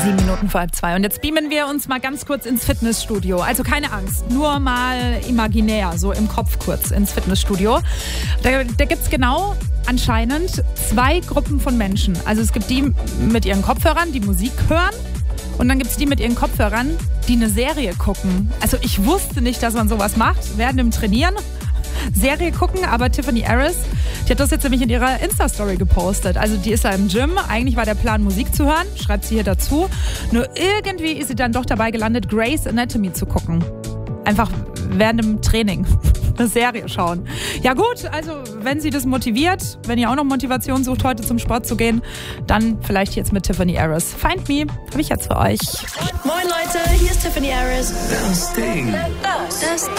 2:07. Und jetzt beamen wir uns mal ganz kurz ins Fitnessstudio. Also keine Angst, nur mal imaginär, so im Kopf kurz ins Fitnessstudio. Da gibt es genau anscheinend 2 Gruppen von Menschen. Also es gibt die mit ihren Kopfhörern, die Musik hören. Und dann gibt es die mit ihren Kopfhörern, die eine Serie gucken. Also ich wusste nicht, dass man sowas macht, während dem Trainieren. Serie gucken, aber Tiffany Harris, die hat das jetzt nämlich in ihrer Insta-Story gepostet. Also die ist da im Gym, eigentlich war der Plan, Musik zu hören, schreibt sie hier dazu. Nur irgendwie ist sie dann doch dabei gelandet, Grey's Anatomy zu gucken. Einfach während dem Training eine Serie schauen. Ja gut, also wenn sie das motiviert, wenn ihr auch noch Motivation sucht, heute zum Sport zu gehen, dann vielleicht jetzt mit Tiffany Harris. Find Me, habe ich jetzt für euch. Moin Leute, hier ist Tiffany Harris. Das Ding. Das